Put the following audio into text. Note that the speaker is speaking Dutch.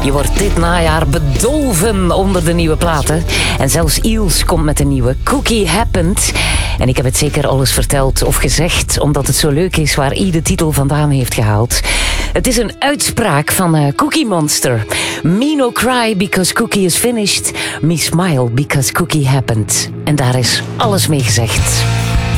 Je wordt dit najaar bedolven onder de nieuwe platen. En zelfs Eels komt met een nieuwe, Cookie Happened. En ik heb het zeker alles verteld of gezegd, omdat het zo leuk is waar I de titel vandaan heeft gehaald. Het is een uitspraak van Cookie Monster. Me no cry because Cookie is finished. Me smile because Cookie happened. En daar is alles mee gezegd.